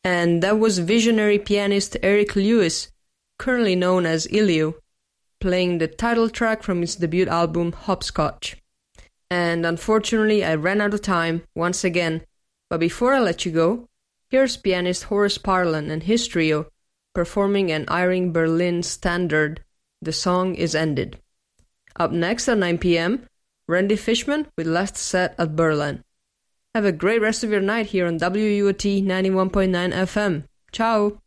And that was visionary pianist Eric Lewis, currently known as Ilio, playing the title track from his debut album Hopscotch. And unfortunately I ran out of time once again, but before I let you go, here's pianist Horace Parlan and his trio performing an Irving Berlin standard, The Song Is Ended. Up next at 9 p.m, Randy Fishman with Last Set at Berlin. Have a great rest of your night here on WUOT 91.9 FM. Ciao!